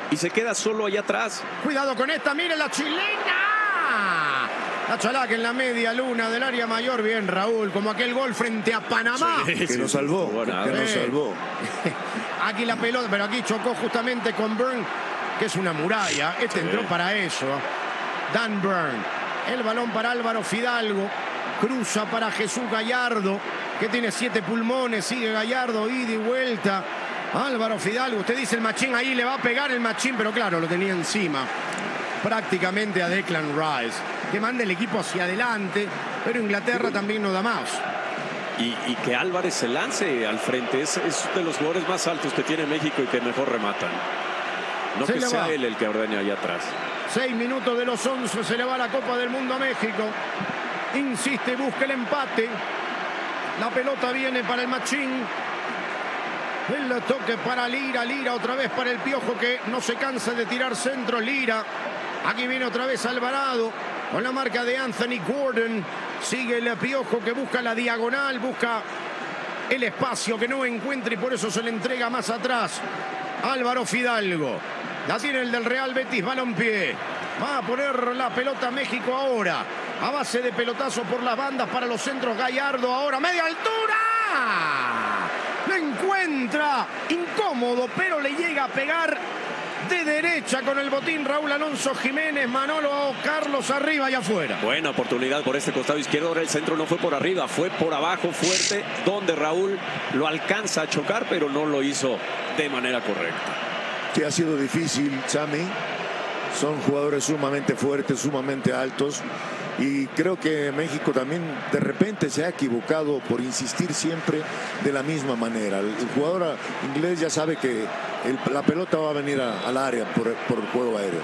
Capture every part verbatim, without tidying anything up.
y se queda solo allá atrás. Cuidado con esta, mire la chilena. La Chalaca en la media luna del área mayor. Bien, Raúl, como aquel gol frente a Panamá. Sí, que sí, nos salvó, bueno, que nos sí. salvó. Aquí la pelota, pero aquí chocó justamente con Byrne, que es una muralla. Este sí. entró para eso. Dan Byrne. El balón para Álvaro Fidalgo. Cruza para Jesús Gallardo, que tiene siete pulmones. Sigue Gallardo, ida y vuelta. Álvaro Fidalgo, usted dice el Machín ahí le va a pegar el Machín, pero claro, lo tenía encima prácticamente a Declan Rice, que manda el equipo hacia adelante, pero Inglaterra también no da más. Y, y que Álvarez se lance al frente, es, es de los jugadores más altos que tiene México y que mejor rematan. No se que sea va. él el que ordene allá atrás. Seis minutos de los once, se le va la Copa del Mundo a México. Insiste, busca el empate. La pelota viene para el Machín. El toque para Lira, Lira otra vez para el Piojo, que no se cansa de tirar centro. Lira, aquí viene otra vez Alvarado con la marca de Anthony Gordon. Sigue el Piojo, que busca la diagonal, busca el espacio que no encuentra y por eso se le entrega más atrás. Álvaro Fidalgo, la tiene el del Real Betis Balompié. Va a poner la pelota México ahora, a base de pelotazo por las bandas para los centros. Gallardo ahora, media altura. Lo encuentra incómodo, pero le llega a pegar de derecha con el botín Raúl Alonso Jiménez. Manolo Carlos arriba y afuera. Buena oportunidad por este costado izquierdo. Ahora el centro no fue por arriba, fue por abajo fuerte, donde Raúl lo alcanza a chocar, pero no lo hizo de manera correcta. Que ha sido difícil, Sammy. Son jugadores sumamente fuertes, sumamente altos. Y creo que México también de repente se ha equivocado por insistir siempre de la misma manera. El jugador inglés ya sabe que el, la pelota va a venir a, al área por, por el juego aéreo.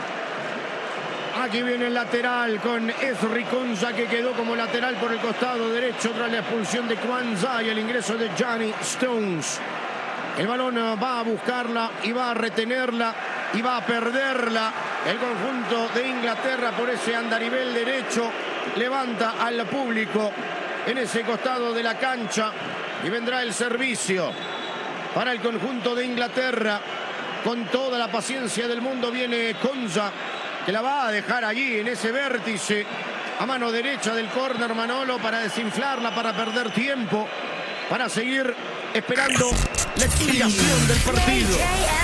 Aquí viene el lateral con Ezri Konza, que quedó como lateral por el costado derecho tras la expulsión de Kwanzaa y el ingreso de Johnny Stones. El balón va a buscarla y va a retenerla y va a perderla. El conjunto de Inglaterra por ese andarivel derecho levanta al público en ese costado de la cancha y vendrá el servicio para el conjunto de Inglaterra. Con toda la paciencia del mundo viene Konza, que la va a dejar allí en ese vértice a mano derecha del córner, Manolo, para desinflarla, para perder tiempo, para seguir esperando la expiración del partido.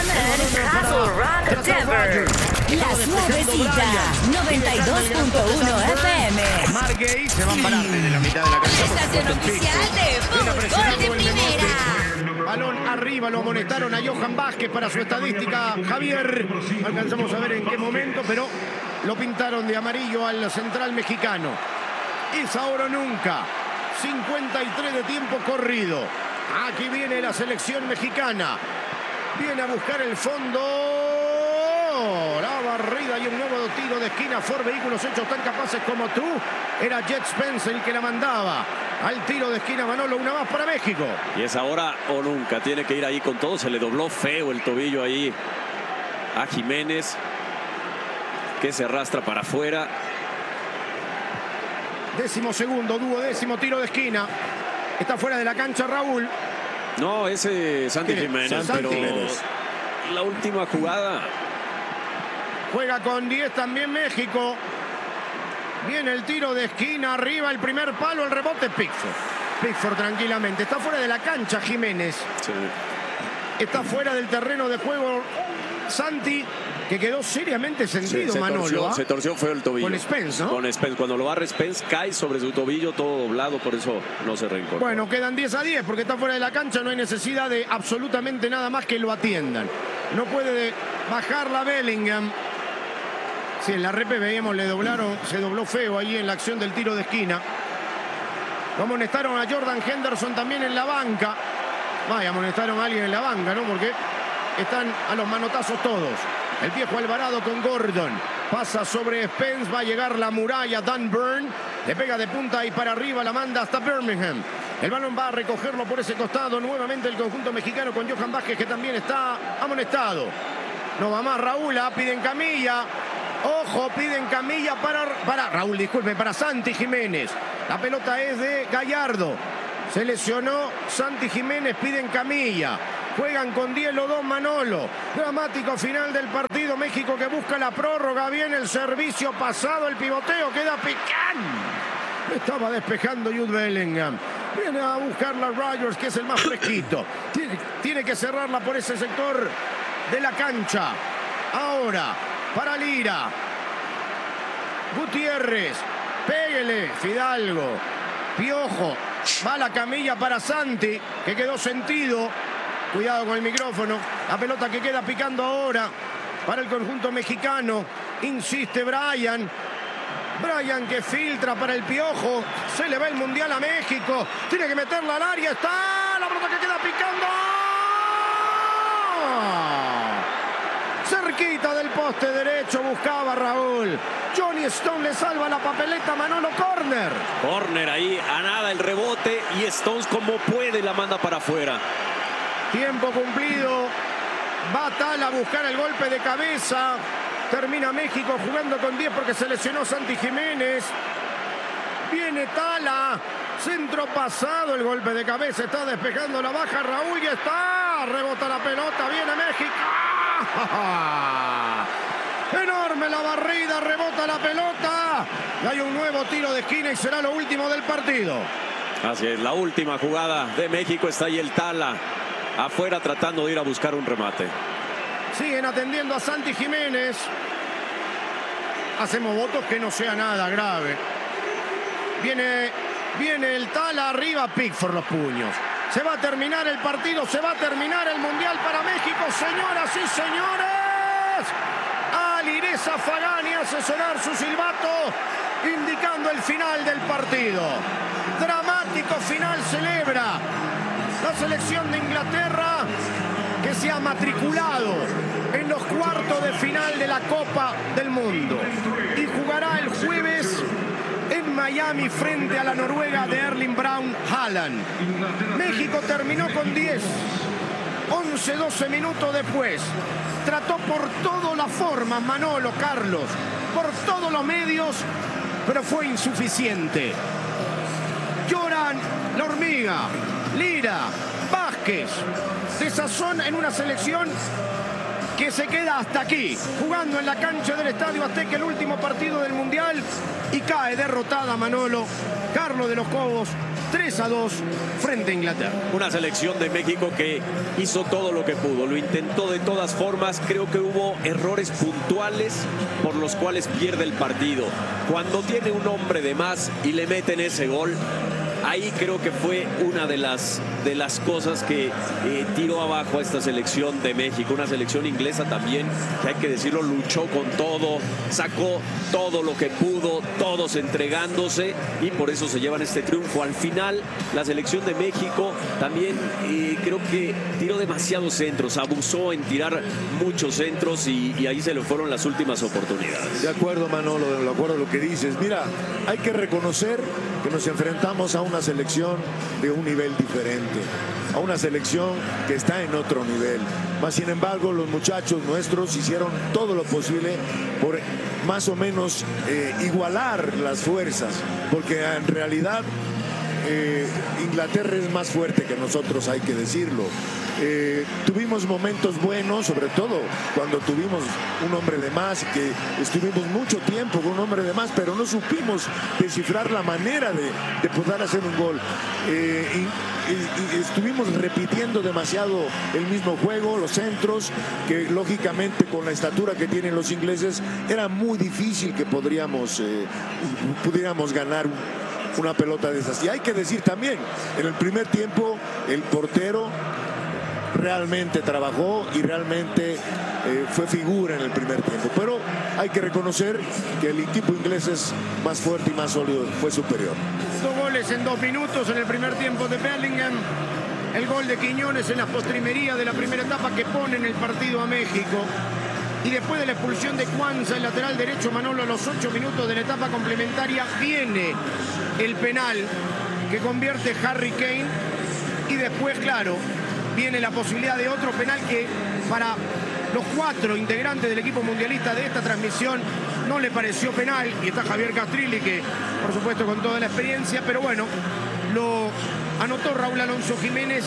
La Suavecita, noventa y dos punto uno F M. Margay se va a parar desde la mitad de la cancha. Estación oficial de fútbol de primera. Balón arriba, lo amonestaron a Johan Vázquez para su estadística. Javier, alcanzamos a ver en qué momento, pero lo pintaron de amarillo al central mexicano. Es ahora o nunca. cincuenta y tres de tiempo corrido. Aquí viene la selección mexicana. Viene a buscar el fondo. La barrida y un nuevo tiro de esquina. Ford Vehículos hechos tan capaces como tú. Era Jet Spence el que la mandaba al tiro de esquina. Manolo, una más para México. Y es ahora o nunca. Tiene que ir ahí con todo. Se le dobló feo el tobillo ahí a Jiménez, que se arrastra para afuera. Décimo segundo, duodécimo tiro de esquina. Está fuera de la cancha Raúl. No, ese Santi Jiménez, Santi pero Jiménez. La última jugada. Juega con diez también México. Viene el tiro de esquina, arriba el primer palo, el rebote Pickford. Pickford tranquilamente. Está fuera de la cancha Jiménez. Sí. Está fuera del terreno de juego Santi, que quedó seriamente sentido, sí, se Manolo. Torció, ¿ah? Se torció feo el tobillo. Con Spence, ¿no? Con Spence. Cuando lo barre Spence, cae sobre su tobillo todo doblado, por eso no se reincorpora. Bueno, quedan diez a diez porque está fuera de la cancha. No hay necesidad de absolutamente nada más que lo atiendan. No puede bajar la Bellingham. Sí, en la repe veíamos, le doblaron, se dobló feo ahí en la acción del tiro de esquina. Lo amonestaron a Jordan Henderson también en la banca. Vaya, amonestaron a alguien en la banca, ¿no? Porque están a los manotazos todos. El viejo Alvarado con Gordon. Pasa sobre Spence, va a llegar la muralla. Dan Byrne le pega de punta y para arriba, la manda hasta Birmingham. El balón va a recogerlo por ese costado. Nuevamente el conjunto mexicano con Johan Vázquez, que también está amonestado. No va más Raúl, ah, piden camilla. Ojo, piden camilla para, para Raúl, disculpe, para Santi Jiménez. La pelota es de Gallardo. Se lesionó Santi Jiménez, piden camilla. Juegan con diez los dos, Manolo. Dramático final del partido. México que busca la prórroga. Viene el servicio pasado, el pivoteo. Queda Picán. Estaba despejando Jude Bellingham. Viene a buscar la Rodgers, que es el más fresquito. Tiene, tiene que cerrarla por ese sector de la cancha. Ahora, para Lira. Gutiérrez. Péguele. Fidalgo. Piojo. Va la camilla para Santi, que quedó sentido. Cuidado con el micrófono. La pelota que queda picando ahora para el conjunto mexicano. Insiste Brian. Brian que filtra para el Piojo. Se le va el Mundial a México. Tiene que meterla al área. Está la pelota que queda picando. Cerquita del poste derecho buscaba Raúl. Johnny Stone le salva la papeleta. Manolo, corner. Corner ahí, a nada el rebote y Stones como puede la manda para afuera. Tiempo cumplido. Va Tala a buscar el golpe de cabeza. Termina México jugando con diez porque se lesionó Santi Jiménez. Viene Tala. Centro pasado, el golpe de cabeza. Está despejando la baja Raúl y está. Rebota la pelota. Viene México. Enorme la barrida. Rebota la pelota. Y hay un nuevo tiro de esquina y será lo último del partido. Así es, la última jugada de México. Está ahí el Tala afuera tratando de ir a buscar un remate. Siguen atendiendo a Santi Jiménez. Hacemos votos que no sea nada grave. Viene, viene el Tala arriba, Pickford los puños. Se va a terminar el partido, se va a terminar el Mundial para México, señoras y señores. Alireza Fagani hace sonar su silbato, indicando el final del partido. Dramático final celebra la selección de Inglaterra, que se ha matriculado en los cuartos de final de la Copa del Mundo y jugará el jueves en Miami frente a la Noruega de Erling Braut Haaland. México terminó con diez, once, doce minutos después. Trató por todas las formas, Manolo, Carlos, por todos los medios, pero fue insuficiente. Lloran la hormiga, Lira, Vázquez, desazón en una selección que se queda hasta aquí, jugando en la cancha del Estadio Azteca el último partido del Mundial y cae derrotada, Manolo. Carlos de los Cobos, tres a dos frente a Inglaterra. Una selección de México que hizo todo lo que pudo, lo intentó de todas formas. Creo que hubo errores puntuales por los cuales pierde el partido. Cuando tiene un hombre de más y le meten ese gol, ahí creo que fue una de las, de las cosas que eh, tiró abajo a esta selección de México. Una selección inglesa también, que hay que decirlo, luchó con todo, sacó todo lo que pudo, todos entregándose, y por eso se llevan este triunfo. Al final, la selección de México también eh, creo que tiró demasiados centros, abusó en tirar muchos centros y, y ahí se le fueron las últimas oportunidades. De acuerdo, Manolo, de acuerdo a lo que dices. Mira, hay que reconocer que nos enfrentamos a una selección de un nivel diferente, a una selección que está en otro nivel. Más sin embargo, los muchachos nuestros hicieron todo lo posible por más o menos eh, igualar las fuerzas, porque en realidad eh, Inglaterra es más fuerte que nosotros, hay que decirlo. Eh, tuvimos momentos buenos, sobre todo cuando tuvimos un hombre de más, que estuvimos mucho tiempo con un hombre de más, pero no supimos descifrar la manera de, de poder hacer un gol. Eh, y, y, y estuvimos repitiendo demasiado el mismo juego, los centros, que lógicamente con la estatura que tienen los ingleses era muy difícil que podríamos, eh, pudiéramos ganar un, una pelota de esas. Y hay que decir también, en el primer tiempo el portero realmente trabajó y realmente eh, fue figura en el primer tiempo, pero hay que reconocer que el equipo inglés es más fuerte y más sólido, fue superior. Dos goles en dos minutos en el primer tiempo de Bellingham, el gol de Quiñones en la postrimería de la primera etapa que pone en el partido a México, y después de la expulsión de Cuanza, el lateral derecho, Manolo, a los ocho minutos de la etapa complementaria viene el penal que convierte Harry Kane, y después, claro, viene la posibilidad de otro penal que para los cuatro integrantes del equipo mundialista de esta transmisión no le pareció penal, y está Javier Castrilli, que por supuesto con toda la experiencia, pero bueno, lo anotó Raúl Alonso Jiménez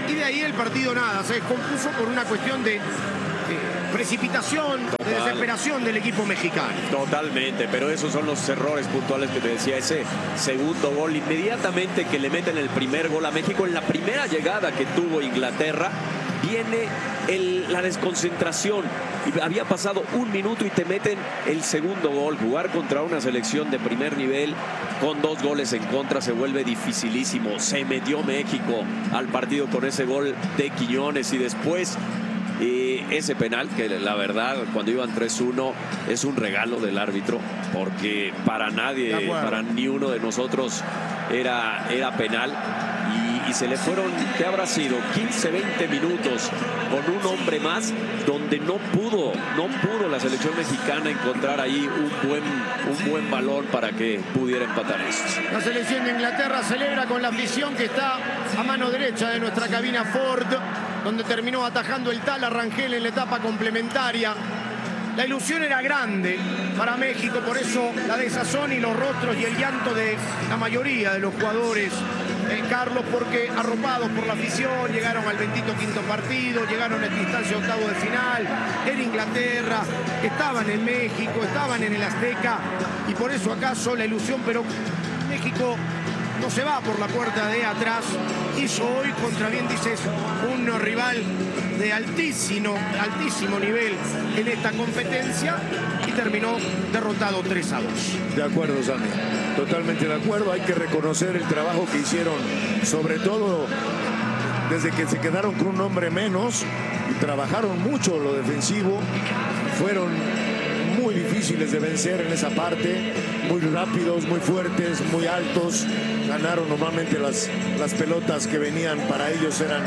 Y de ahí el partido nada, se descompuso por una cuestión de, de precipitación, Total. de desesperación del equipo mexicano. Totalmente, pero esos son los errores puntuales que te decía. Ese segundo gol, inmediatamente que le meten el primer gol a México, en la primera llegada que tuvo Inglaterra, viene el, la desconcentración. Y había pasado un minuto y te meten el segundo gol. Jugar contra una selección de primer nivel con dos goles en contra se vuelve dificilísimo. Se metió México al partido con ese gol de Quiñones y después eh, ese penal que la verdad cuando iban tres uno es un regalo del árbitro, porque para nadie, para ni uno de nosotros era, era penal. Y, y se le fueron, ¿qué habrá sido? quince, veinte minutos con un hombre más, donde no pudo, no pudo la selección mexicana encontrar ahí un buen, un buen balón para que pudiera empatar esto. La selección de Inglaterra celebra con la afición que está a mano derecha de nuestra cabina Ford, donde terminó atajando el Tala Rangel en la etapa complementaria. La ilusión era grande para México, por eso la desazón y los rostros y el llanto de la mayoría de los jugadores, eh, Carlos, porque arropados por la afición llegaron al bendito quinto partido, llegaron a esta instancia octavo de final, en Inglaterra, estaban en México, estaban en el Azteca, y por eso acaso la ilusión, pero México no se va por la puerta de atrás. Hizo hoy, contra bien dices, un rival de altísimo, altísimo nivel en esta competencia y terminó derrotado tres a dos. De acuerdo, Sammy. Totalmente de acuerdo. Hay que reconocer el trabajo que hicieron, sobre todo desde que se quedaron con un hombre menos y trabajaron mucho lo defensivo. Fueron muy difíciles de vencer en esa parte, muy rápidos, muy fuertes, muy altos. Ganaron normalmente las, las pelotas que venían para ellos, eran,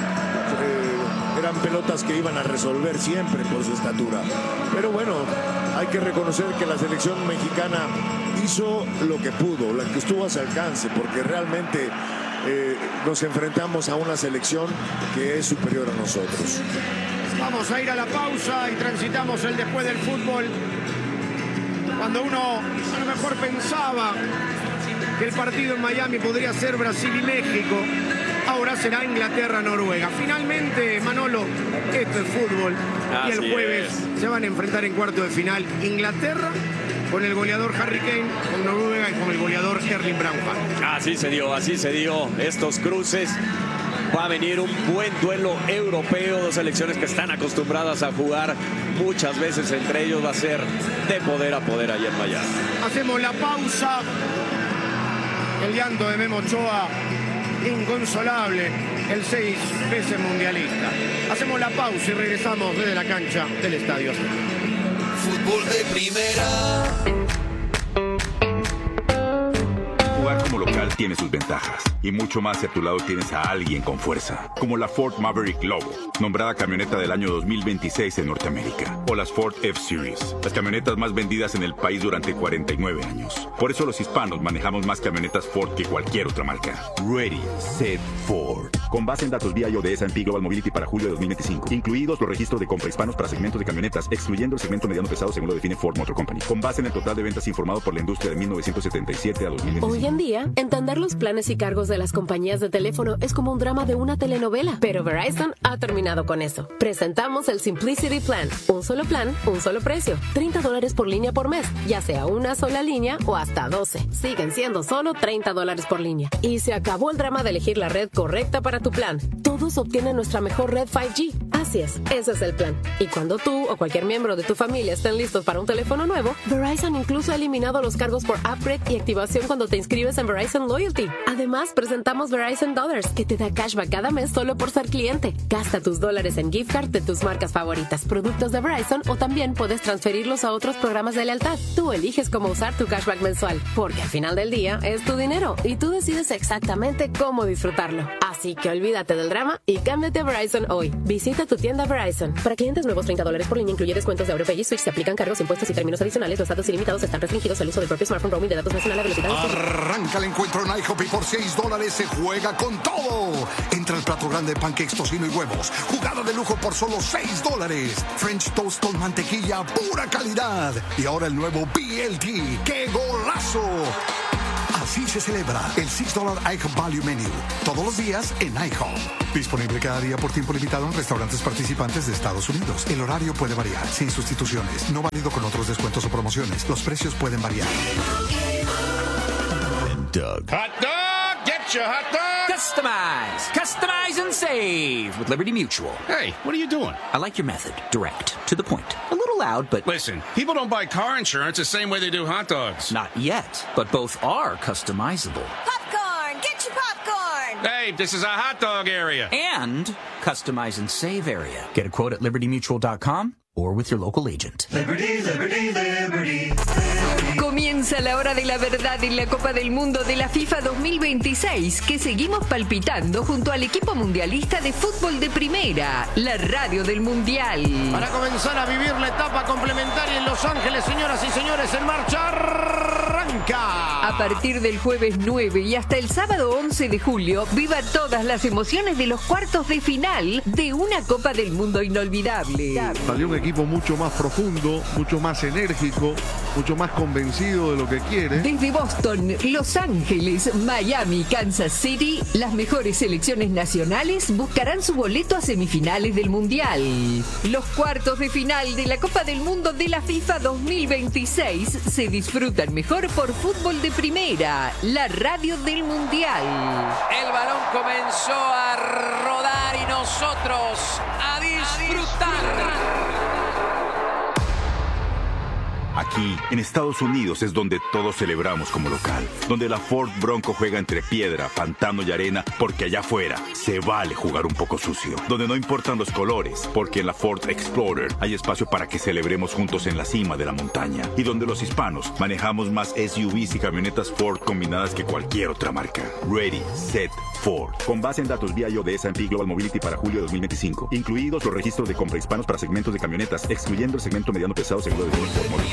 eh, eran pelotas que iban a resolver siempre por su estatura. Pero bueno, hay que reconocer que la selección mexicana hizo lo que pudo, lo que estuvo a su alcance, porque realmente eh, nos enfrentamos a una selección que es superior a nosotros. Vamos a ir a la pausa y transitamos el después del fútbol. Cuando uno a lo mejor pensaba que el partido en Miami podría ser Brasil y México, ahora será Inglaterra-Noruega. Finalmente, Manolo, esto es fútbol. Así y el jueves es. Se van a enfrentar en cuarto de final Inglaterra con el goleador Harry Kane, con Noruega y con el goleador Erling Braut Haaland. Así se dio, así se dio estos cruces. Va a venir un buen duelo europeo, dos selecciones que están acostumbradas a jugar muchas veces entre ellos. Va a ser de poder a poder allá en Miami. Hacemos la pausa. El llanto de Memo Ochoa, inconsolable, el seis veces mundialista. Hacemos la pausa y regresamos desde la cancha del Estadio Azteca. Fútbol de primera. Jugar como local tiene sus ventajas y mucho más si a tu lado tienes a alguien con fuerza, como la Ford Maverick Lobo, nombrada camioneta del año dos mil veintiséis en Norteamérica, o las Ford F-Series, las camionetas más vendidas en el país durante cuarenta y nueve años. Por eso los hispanos manejamos más camionetas Ford que cualquier otra marca. Ready, Set, Ford. Con base en datos V I O de S and P Global Mobility para julio de dos mil veinticinco, incluidos los registros de compra hispanos para segmentos de camionetas, excluyendo el segmento mediano pesado según lo define Ford Motor Company. Con base en el total de ventas informado por la industria de mil novecientos setenta y siete a dos mil veinticinco. Hoy en día, entender los planes y cargos de las compañías de teléfono es como un drama de una telenovela, pero Verizon ha terminado con eso. Presentamos el Simplicity Plan, un solo plan, un solo precio, treinta dólares por línea por mes, ya sea una sola línea o hasta doce. Siguen siendo solo treinta dólares por línea. Y se acabó el drama de elegir la red correcta para tu plan. Todos obtienen nuestra mejor red cinco G. Así es, ese es el plan. Y cuando tú o cualquier miembro de tu familia estén listos para un teléfono nuevo, Verizon incluso ha eliminado los cargos por upgrade y activación cuando te inscribes en Verizon Loyalty. Además, presentamos Verizon Dollars, que te da cashback cada mes solo por ser cliente. Gasta tus dólares en gift card de tus marcas favoritas, productos de Verizon, o también puedes transferirlos a otros programas de lealtad. Tú eliges cómo usar tu cashback mensual, porque al final del día es tu dinero y tú decides exactamente cómo disfrutarlo. Así que olvídate del drama y cámbiate a Verizon hoy. Visita tu tienda Verizon. Para clientes nuevos, treinta dólares por línea incluye descuentos de AuroPay y Switch. Se aplican cargos, impuestos y términos adicionales. Los datos ilimitados están restringidos al uso del propio smartphone. Roaming de datos nacional a velocidad. Arranca el encuentro en IHOP y por seis dólares se juega con todo. Entra el plato grande de pancakes, tocino y huevos. Jugada de lujo por solo seis dólares. French toast con mantequilla, pura calidad. Y ahora el nuevo B L T. ¡Qué golazo! Así se celebra el seis dólares IHOP Value Menu. Todos los días en IHOP. Disponible cada día por tiempo limitado en restaurantes participantes de Estados Unidos. El horario puede variar, sin sustituciones. No válido con otros descuentos o promociones. Los precios pueden variar. Doug. Hot dog! Get your hot dog! Customize! Customize and save with Liberty Mutual. Hey, what are you doing? I like your method. Direct. To the point. A little loud, but... Listen, people don't buy car insurance the same way they do hot dogs. Not yet, but both are customizable. Popcorn! Get your popcorn! Hey, this is a hot dog area. And customize and save area. Get a quote at liberty mutual dot com or with your local agent. Liberty, Liberty, Liberty. Comienza la hora de la verdad en la Copa del Mundo de la FIFA dos mil veintiséis, que seguimos palpitando junto al equipo mundialista de fútbol de primera, la radio del Mundial. Para comenzar a vivir la etapa complementaria en Los Ángeles, señoras y señores, en marcha arranca. A partir del jueves nueve y hasta el sábado once de julio, viva todas las emociones de los cuartos de final de una Copa del Mundo inolvidable. Salió un equipo mucho más profundo, mucho más enérgico, mucho más convencido de lo que quiere. Desde Boston, Los Ángeles, Miami, Kansas City, las mejores selecciones nacionales buscarán su boleto a semifinales del Mundial. Los cuartos de final de la Copa del Mundo de la FIFA dos mil veintiséis se disfrutan mejor por Fútbol de Primera, la radio del Mundial. El balón comenzó a rodar y nosotros a disfrutar. Aquí, en Estados Unidos, es donde todos celebramos como local. Donde la Ford Bronco juega entre piedra, pantano y arena, porque allá afuera se vale jugar un poco sucio. Donde no importan los colores, porque en la Ford Explorer hay espacio para que celebremos juntos en la cima de la montaña. Y donde los hispanos manejamos más S U Vs y camionetas Ford combinadas que cualquier otra marca. Ready, set, Ford. Con base en datos V I O de S and P Global Mobility para julio de dos mil veinticinco. Incluidos los registros de compra hispanos para segmentos de camionetas, excluyendo el segmento mediano pesado seguro de Ford Móvil.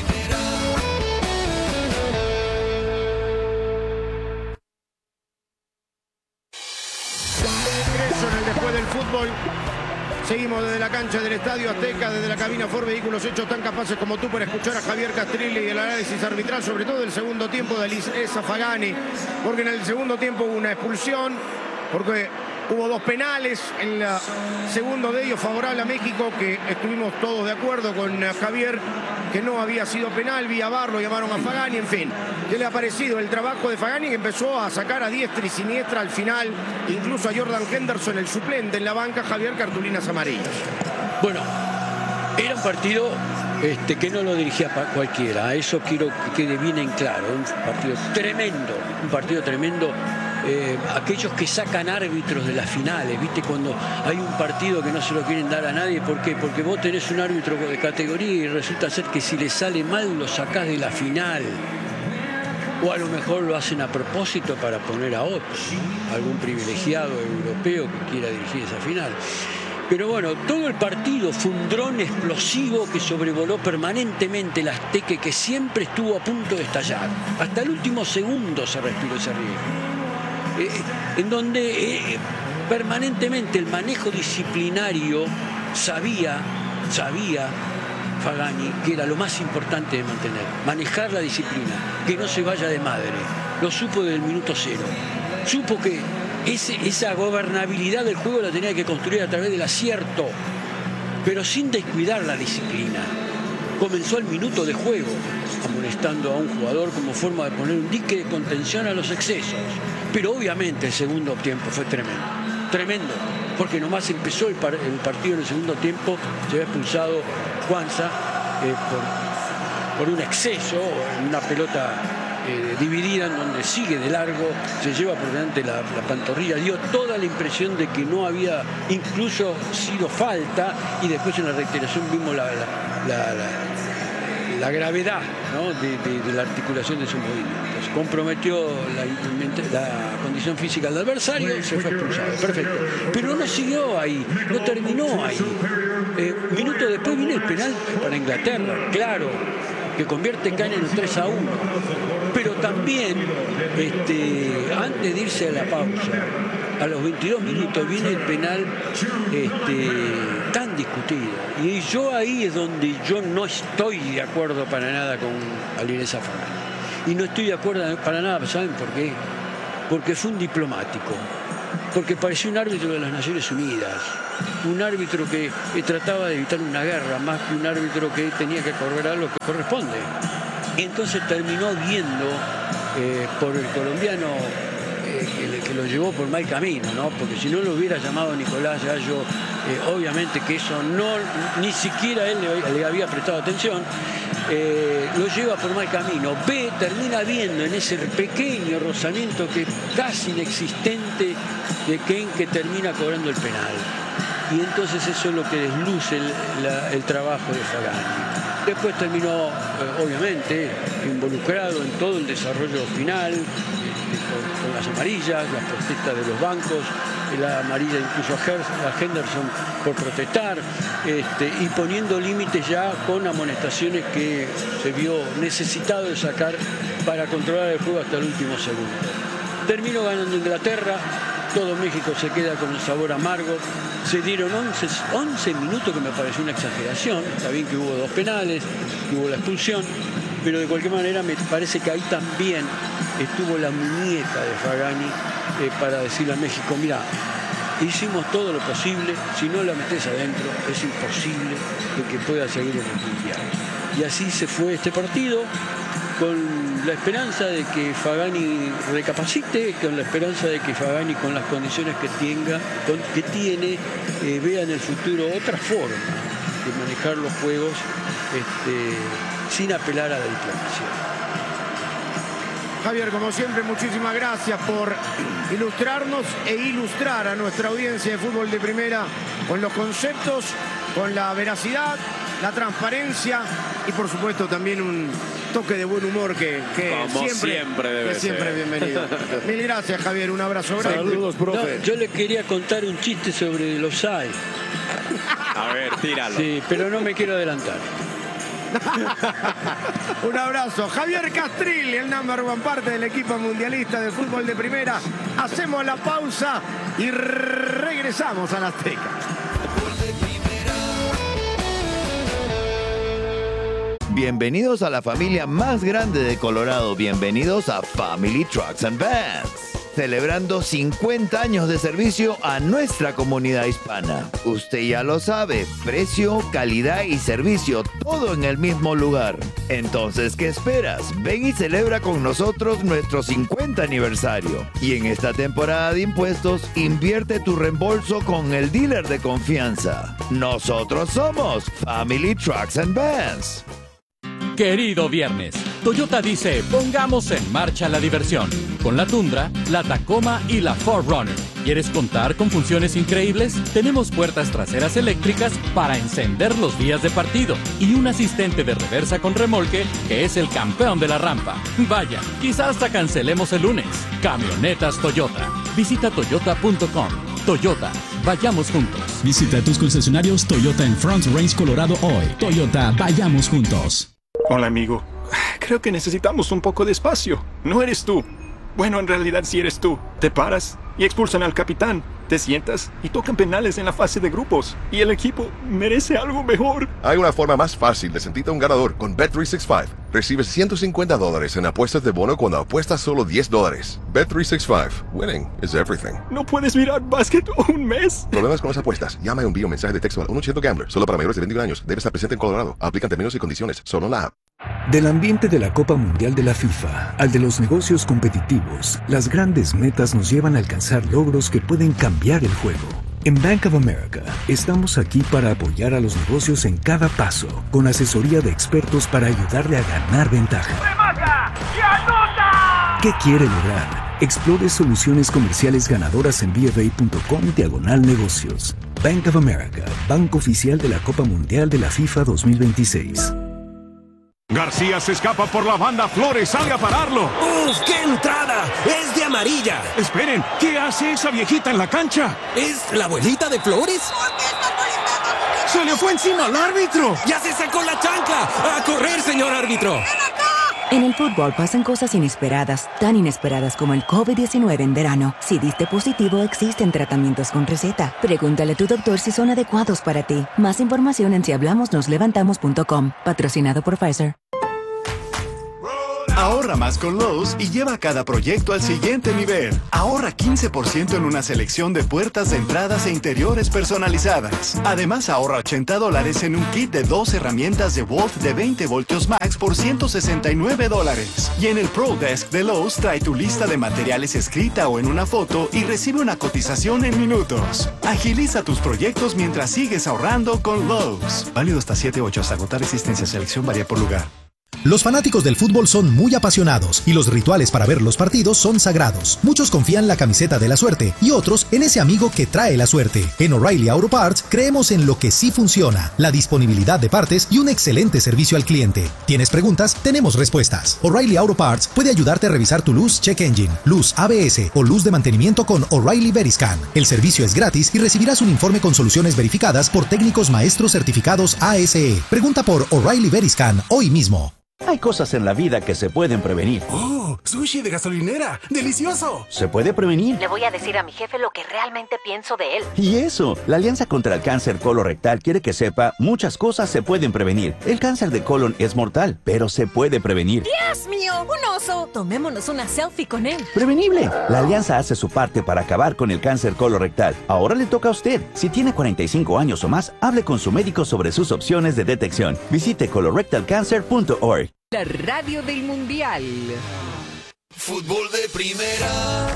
Seguimos desde la cancha del Estadio Azteca, desde la cabina Ford Vehículos Hechos tan capaces como tú para escuchar a Javier Castrilli y el análisis arbitral, sobre todo el segundo tiempo de Elisa Fagani, porque en el segundo tiempo hubo una expulsión, porque hubo dos penales, en el segundo de ellos favorable a México, que estuvimos todos de acuerdo con Javier, que no había sido penal, vía V A R lo llamaron a Fagani, en fin. ¿Qué le ha parecido el trabajo de Fagani, que empezó a sacar a diestra y siniestra al final, incluso a Jordan Henderson, el suplente en la banca, Javier, cartulinas amarillas? Bueno, era un partido este, que no lo dirigía cualquiera, eso quiero que quede bien en claro, un partido tremendo, un partido tremendo. Eh, aquellos que sacan árbitros de las finales, ¿viste? Cuando hay un partido que no se lo quieren dar a nadie, ¿por qué? Porque vos tenés un árbitro de categoría y resulta ser que si le sale mal lo sacás de la final. O a lo mejor lo hacen a propósito para poner a otro, algún privilegiado europeo que quiera dirigir esa final. Pero bueno, todo el partido fue un dron explosivo que sobrevoló permanentemente el Azteca, que siempre estuvo a punto de estallar. Hasta el último segundo se respiró ese riesgo. Eh, en donde eh, permanentemente el manejo disciplinario sabía, sabía Fagani que era lo más importante de mantener, manejar la disciplina, que no se vaya de madre. Lo supo desde el minuto cero. Supo que ese, esa gobernabilidad del juego la tenía que construir a través del acierto, pero sin descuidar la disciplina. Comenzó el minuto de juego, amonestando a un jugador como forma de poner un dique de contención a los excesos. Pero obviamente el segundo tiempo fue tremendo, tremendo, porque nomás empezó el, par el partido en el segundo tiempo, se había expulsado Juanza eh, por, por un exceso, una pelota eh, dividida en donde sigue de largo, se lleva por delante la, la pantorrilla, dio toda la impresión de que no había incluso sido falta, y después en la reiteración vimos la, la, la, la la gravedad, ¿no? de, de, de la articulación de sus movimientos. Comprometió la, la condición física del adversario y se fue expulsado. Perfecto. Pero no siguió ahí, no terminó ahí. Eh, minutos después viene el penal para Inglaterra, claro, que convierte Kane en un tres a uno. Pero también, este, antes de irse a la pausa, a los veintidós minutos viene el penal este, tan discutido. Y yo ahí es donde yo no estoy de acuerdo para nada con Alireza Fagani. Y no estoy de acuerdo para nada, ¿saben por qué? Porque fue un diplomático. Porque parecía un árbitro de las Naciones Unidas. Un árbitro que, que trataba de evitar una guerra, más que un árbitro que tenía que cobrar lo que corresponde. Y entonces terminó viendo eh, por el colombiano eh, que, que lo llevó por mal camino, ¿no? Porque si no lo hubiera llamado Nicolás Gallo, eh, obviamente que eso no, ni siquiera él le, le había prestado atención. Eh, lo lleva por mal camino. Ve, termina viendo en ese pequeño rozamiento que casi inexistente de Kane, que termina cobrando el penal. Y entonces eso es lo que desluce el, la, el trabajo de Fagani. Después terminó, eh, obviamente, involucrado en todo el desarrollo final, eh, con, con las amarillas, las protestas de los bancos, la amarilla incluso a, Her a Henderson por protestar, este, y poniendo límites ya con amonestaciones que se vio necesitado de sacar para controlar el juego hasta el último segundo. Terminó ganando Inglaterra, todo México se queda con el sabor amargo. Se dieron once minutos, que me pareció una exageración. Está bien que hubo dos penales, que hubo la expulsión, pero de cualquier manera me parece que ahí también estuvo la muñeca de Fagani eh, para decirle a México, mira, hicimos todo lo posible, si no la metes adentro es imposible de que pueda seguir en el Mundial. Y así se fue este partido, con la esperanza de que Fagani recapacite, con la esperanza de que Fagani, con las condiciones que tenga, con, que tiene, eh, vea en el futuro otra forma de manejar los juegos este, sin apelar a la diplomacia. Javier, como siempre, muchísimas gracias por ilustrarnos e ilustrar a nuestra audiencia de fútbol de primera con los conceptos, con la veracidad, la transparencia y por supuesto también un toque de buen humor que, que Como siempre, siempre debe que siempre ser. bienvenido. Mil gracias, Javier, un abrazo grande. Saludos, profe. No, yo le quería contar un chiste sobre el offside. A ver, tíralo. Sí, pero no me quiero adelantar. Un abrazo. Javier Castril, el number one, parte del equipo mundialista de fútbol de primera. Hacemos la pausa y regresamos a la Azteca. Bienvenidos a la familia más grande de Colorado. Bienvenidos a Family Trucks and Vans. Celebrando cincuenta años de servicio a nuestra comunidad hispana. Usted ya lo sabe, precio, calidad y servicio, todo en el mismo lugar. Entonces, ¿qué esperas? Ven y celebra con nosotros nuestro cincuenta aniversario. Y en esta temporada de impuestos, invierte tu reembolso con el dealer de confianza. Nosotros somos Family Trucks and Vans. Querido viernes, Toyota dice, pongamos en marcha la diversión. Con la Tundra, la Tacoma y la cuatro Runner. ¿Quieres contar con funciones increíbles? Tenemos puertas traseras eléctricas para encender los días de partido y un asistente de reversa con remolque que es el campeón de la rampa. Vaya, quizás hasta cancelemos el lunes. Camionetas Toyota. Visita toyota punto com. Toyota, vayamos juntos. Visita tus concesionarios Toyota en Front Range, Colorado hoy. Toyota, vayamos juntos. Hola, amigo. Creo que necesitamos un poco de espacio. No eres tú. Bueno, en realidad sí eres tú. Te paras y expulsan al capitán. Te sientas y tocan penales en la fase de grupos. Y el equipo merece algo mejor. Hay una forma más fácil de sentirte un ganador con Bet trescientos sesenta y cinco. Recibes ciento cincuenta dólares en apuestas de bono cuando apuestas solo diez dólares. Bet trescientos sesenta y cinco. Winning is everything. ¿No puedes mirar básquet un mes? ¿Problemas con las apuestas? Llama y envía un mensaje de texto al uno ochocientos Gambler. Solo para mayores de veintiún años. Debe estar presente en Colorado. Aplican términos y condiciones. Solo en la app. Del ambiente de la Copa Mundial de la FIFA al de los negocios competitivos, las grandes metas nos llevan a alcanzar logros que pueden cambiar el juego. En Bank of America, estamos aquí para apoyar a los negocios en cada paso, con asesoría de expertos para ayudarle a ganar ventaja. ¡Remata y anota! ¿Qué quiere lograr? Explore soluciones comerciales ganadoras en b f a punto com diagonal negocios. Bank of America, banco oficial de la Copa Mundial de la FIFA dos mil veintiséis. García se escapa por la banda, Flores sale a pararlo. ¡Uf, qué entrada! ¡Es de amarilla! Esperen, ¿qué hace esa viejita en la cancha? ¿Es la abuelita de Flores? ¡Se le fue encima al árbitro! ¡Ya se sacó la chancla! ¡A correr, señor árbitro! En el fútbol pasan cosas inesperadas, tan inesperadas como el COVID diecinueve en verano. Si diste positivo, existen tratamientos con receta. Pregúntale a tu doctor si son adecuados para ti. Más información en si hablamos nos levantamos punto com. Patrocinado por Pfizer. Ahorra más con Lowe's y lleva cada proyecto al siguiente nivel. Ahorra quince por ciento en una selección de puertas de entradas e interiores personalizadas. Además, ahorra ochenta dólares en un kit de dos herramientas de Wolf de veinte voltios max por ciento sesenta y nueve dólares. Y en el Pro Desk de Lowe's trae tu lista de materiales escrita o en una foto y recibe una cotización en minutos. Agiliza tus proyectos mientras sigues ahorrando con Lowe's. Válido hasta siete ocho hasta agotar existencia. Selección varía por lugar. Los fanáticos del fútbol son muy apasionados y los rituales para ver los partidos son sagrados. Muchos confían en la camiseta de la suerte y otros en ese amigo que trae la suerte. En O'Reilly Auto Parts creemos en lo que sí funciona, la disponibilidad de partes y un excelente servicio al cliente. ¿Tienes preguntas? Tenemos respuestas. O'Reilly Auto Parts puede ayudarte a revisar tu luz check engine, luz A B S o luz de mantenimiento con O'Reilly Veriscan. El servicio es gratis y recibirás un informe con soluciones verificadas por técnicos maestros certificados A S E. Pregunta por O'Reilly Veriscan hoy mismo. Hay cosas en la vida que se pueden prevenir. ¡Oh! ¡Sushi de gasolinera! ¡Delicioso! ¿Se puede prevenir? Le voy a decir a mi jefe lo que realmente pienso de él. Y eso, la Alianza contra el Cáncer Colorectal quiere que sepa, muchas cosas se pueden prevenir. El cáncer de colon es mortal, pero se puede prevenir. ¡Dios mío! ¡Un oso! Tomémonos una selfie con él. ¡Prevenible! La Alianza hace su parte para acabar con el cáncer colorectal. Ahora le toca a usted. Si tiene cuarenta y cinco años o más, hable con su médico sobre sus opciones de detección. Visite colorectal cancer punto org. La radio del Mundial. Fútbol de primera.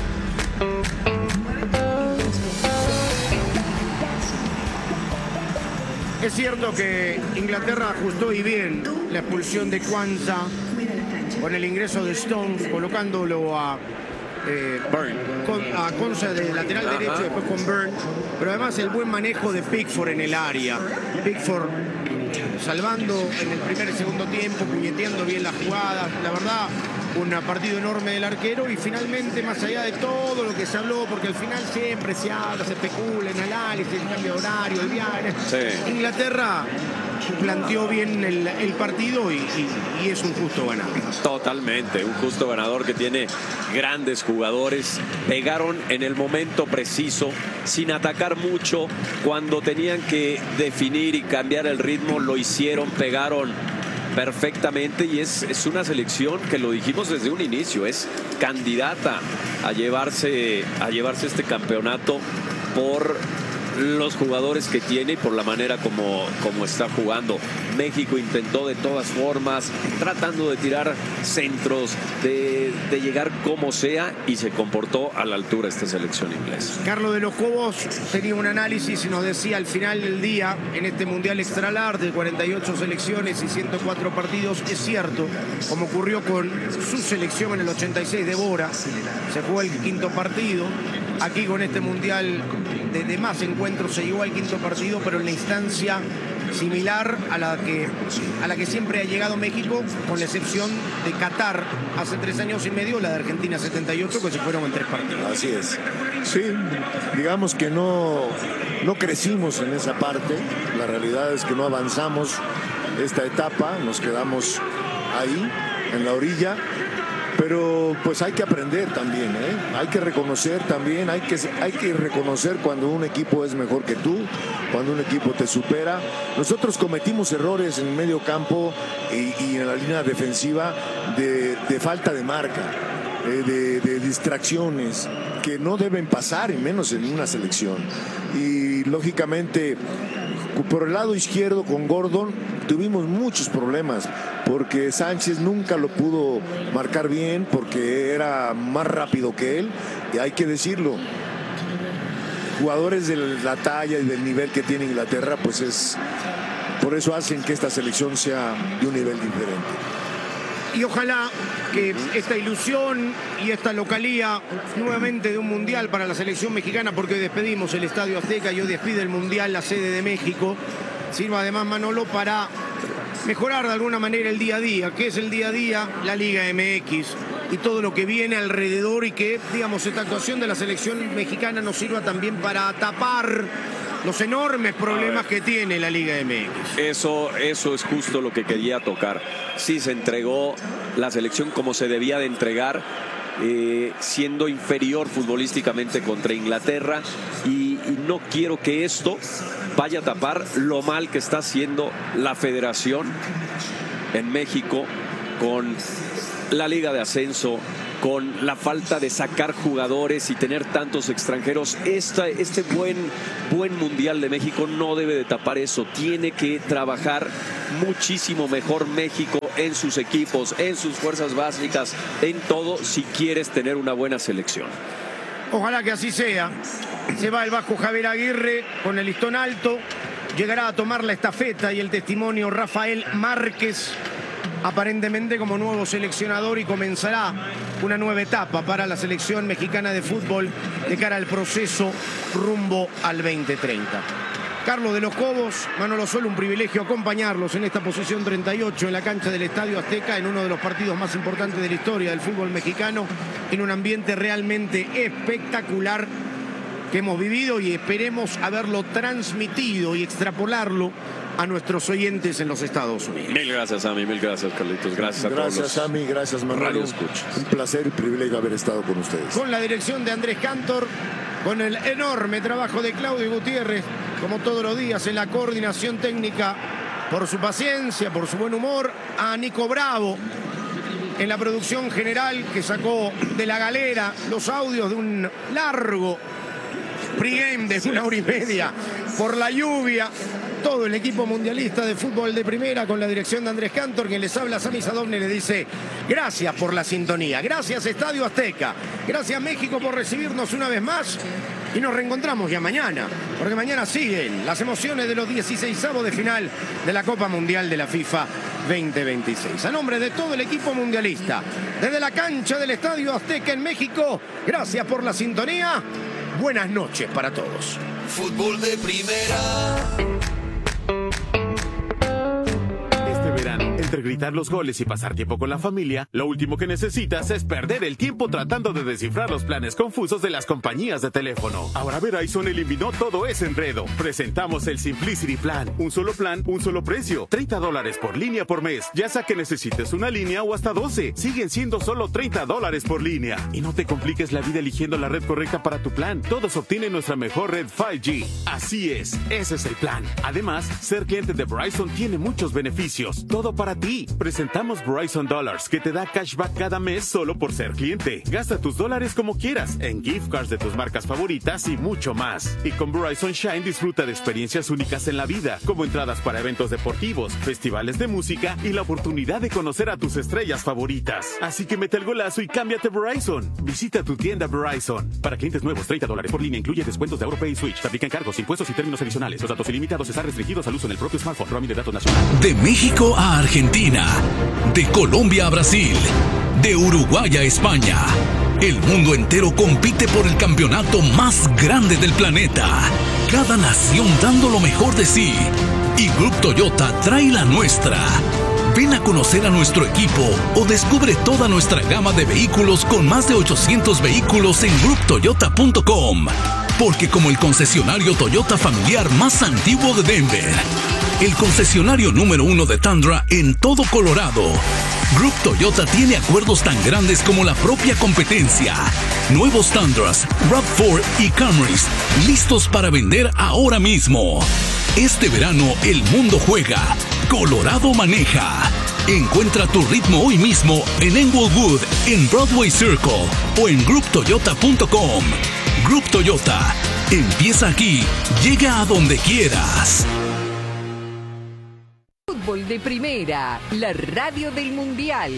Es cierto que Inglaterra ajustó y bien la expulsión de Kwanza con el ingreso de Stones, colocándolo a eh, con, a Konsa de lateral Ajá. derecho, después con Burn, pero además el buen manejo de Pickford en el área. Pickford salvando en el primer y segundo tiempo, puñeteando bien las jugadas, la verdad, un partido enorme del arquero y finalmente, más allá de todo lo que se habló, porque al final siempre se habla, se especula en análisis, el cambio de horario, el viaje, sí. Inglaterra planteó bien el, el partido y, y, y es un justo ganador. Totalmente, un justo ganador que tiene grandes jugadores. Pegaron en el momento preciso, sin atacar mucho. Cuando tenían que definir y cambiar el ritmo, lo hicieron, pegaron perfectamente y es, es una selección que lo dijimos desde un inicio, es candidata a llevarse, a llevarse este campeonato por los jugadores que tiene y por la manera como, como está jugando. México intentó de todas formas, tratando de tirar centros, de, de llegar como sea y se comportó a la altura esta selección inglesa. Carlos de los Cobos tenía un análisis y nos decía al final del día, en este Mundial Extra Large de cuarenta y ocho selecciones y ciento cuatro partidos, es cierto, como ocurrió con su selección en el ochenta y seis de Bora, se jugó el quinto partido, aquí con este Mundial de, de más encuentros se llegó al quinto partido, pero en la instancia similar a la que a la que siempre ha llegado México, con la excepción de Qatar hace tres años y medio, la de Argentina setenta y ocho, que se fueron en tres partidos. Así es. Sí, digamos que no, no crecimos en esa parte. La realidad es que no avanzamos esta etapa, nos quedamos ahí, en la orilla. Pero pues hay que aprender también, ¿eh? Hay que reconocer también, hay que, hay que reconocer cuando un equipo es mejor que tú, cuando un equipo te supera. Nosotros cometimos errores en el medio campo y, y en la línea defensiva de, de falta de marca, eh, de, de distracciones que no deben pasar, y menos en una selección. Y lógicamente, por el lado izquierdo con Gordon tuvimos muchos problemas porque Sánchez nunca lo pudo marcar bien porque era más rápido que él, y hay que decirlo, jugadores de la talla y del nivel que tiene Inglaterra, pues es por eso hacen que esta selección sea de un nivel diferente. Y ojalá que esta ilusión y esta localía nuevamente de un mundial para la selección mexicana, porque hoy despedimos el Estadio Azteca y hoy despide el mundial la sede de México, sirva además, Manolo, para mejorar de alguna manera el día a día. ¿Qué es el día a día? La Liga M X y todo lo que viene alrededor, y que, digamos, esta actuación de la selección mexicana nos sirva también para tapar los enormes problemas que tiene la Liga M X. Eso, eso es justo lo que quería tocar. Sí, se entregó la selección como se debía de entregar, eh, siendo inferior futbolísticamente contra Inglaterra, y, y no quiero que esto vaya a tapar lo mal que está haciendo la federación en México con la Liga de Ascenso, con la falta de sacar jugadores y tener tantos extranjeros, esta, este buen, buen Mundial de México no debe de tapar eso. Tiene que trabajar muchísimo mejor México en sus equipos, en sus fuerzas básicas, en todo, si quieres tener una buena selección. Ojalá que así sea. Se va el Vasco Javier Aguirre con el listón alto. Llegará a tomar la estafeta y el testimonio Rafael Márquez, aparentemente como nuevo seleccionador, y comenzará una nueva etapa para la selección mexicana de fútbol de cara al proceso rumbo al veinte treinta. Carlos de los Cobos, Manolo Sol, un privilegio acompañarlos en esta posición treinta y ocho en la cancha del Estadio Azteca, en uno de los partidos más importantes de la historia del fútbol mexicano, en un ambiente realmente espectacular que hemos vivido, y esperemos haberlo transmitido y extrapolarlo a nuestros oyentes en los Estados Unidos. Mil gracias, Sammy, mil gracias, Carlitos. Gracias a gracias, todos los Sammy, gracias, Manolo. Un placer y privilegio haber estado con ustedes. Con la dirección de Andrés Cantor, con el enorme trabajo de Claudio Gutiérrez, como todos los días en la coordinación técnica, por su paciencia, por su buen humor, a Nico Bravo en la producción general, que sacó de la galera los audios de un largo pregame de una hora y media por la lluvia. Todo el equipo mundialista de fútbol de primera, con la dirección de Andrés Cantor, quien les habla, Sammy Sadovne, le dice gracias por la sintonía, gracias Estadio Azteca, gracias México por recibirnos una vez más, y nos reencontramos ya mañana, porque mañana siguen las emociones de los dieciseisavos de final de la Copa Mundial de la FIFA veinte veintiséis. A nombre de todo el equipo mundialista, desde la cancha del Estadio Azteca en México, gracias por la sintonía. Buenas noches para todos. Fútbol de primera. Entre gritar los goles y pasar tiempo con la familia, lo último que necesitas es perder el tiempo tratando de descifrar los planes confusos de las compañías de teléfono. Ahora Verizon eliminó todo ese enredo. Presentamos el Simplicity Plan. Un solo plan, un solo precio. treinta dólares por línea por mes. Ya sea que necesites una línea o hasta doce. Siguen siendo solo treinta dólares por línea. Y no te compliques la vida eligiendo la red correcta para tu plan. Todos obtienen nuestra mejor red cinco G. Así es, ese es el plan. Además, ser cliente de Verizon tiene muchos beneficios. Todo para ti. Presentamos Verizon Dollars, que te da cashback cada mes solo por ser cliente. Gasta tus dólares como quieras, en gift cards de tus marcas favoritas y mucho más. Y con Verizon Shine disfruta de experiencias únicas en la vida, como entradas para eventos deportivos, festivales de música y la oportunidad de conocer a tus estrellas favoritas. Así que mete el golazo y cámbiate Verizon. Visita tu tienda Verizon. Para clientes nuevos, treinta dólares por línea, incluye descuentos de AuroPay y Switch. Se aplican cargos, impuestos y términos adicionales. Los datos ilimitados están restringidos al uso en el propio smartphone. Roaming de datos nacional. De México a Argentina, de Colombia a Brasil, de Uruguay a España, el mundo entero compite por el campeonato más grande del planeta. Cada nación dando lo mejor de sí. Y Group Toyota trae la nuestra. Ven a conocer a nuestro equipo o descubre toda nuestra gama de vehículos con más de ochocientos vehículos en group toyota punto com. Porque como el concesionario Toyota familiar más antiguo de Denver, el concesionario número uno de Tundra en todo Colorado, Group Toyota tiene acuerdos tan grandes como la propia competencia. Nuevos Tundras, RAV cuatro y Camrys, listos para vender ahora mismo. Este verano el mundo juega, Colorado maneja. Encuentra tu ritmo hoy mismo en Englewood, en Broadway Circle o en group toyota punto com. Group Toyota. Empieza aquí, llega a donde quieras. Fútbol de primera, la radio del mundial.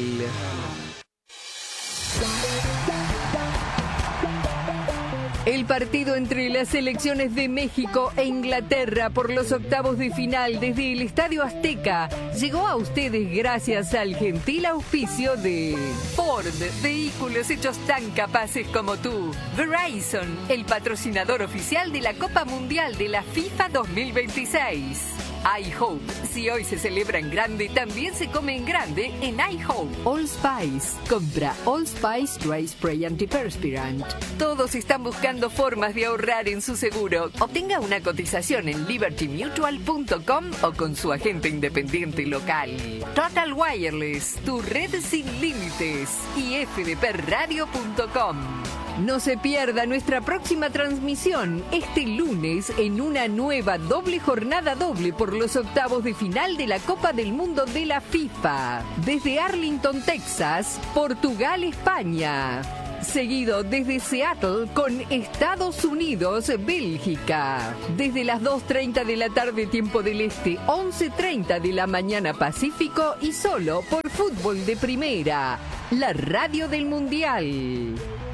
El partido entre las selecciones de México e Inglaterra por los octavos de final desde el Estadio Azteca llegó a ustedes gracias al gentil auspicio de Ford, vehículos hechos tan capaces como tú. Verizon, el patrocinador oficial de la Copa Mundial de la FIFA dos mil veintiséis. iHope, si hoy se celebra en grande, también se come en grande en iHope. All Spice, compra All Spice Dry Spray Antiperspirant. Todos están buscando formas de ahorrar en su seguro. Obtenga una cotización en liberty mutual punto com o con su agente independiente local. Total Wireless, tu red sin límites. Y f d p radio punto com. No se pierda nuestra próxima transmisión este lunes en una nueva doble jornada doble por los octavos de final de la Copa del Mundo de la FIFA. Desde Arlington, Texas, Portugal, España. Seguido desde Seattle con Estados Unidos, Bélgica. Desde las dos treinta de la tarde tiempo del Este, once treinta de la mañana Pacífico y solo por Fútbol de Primera, la radio del Mundial.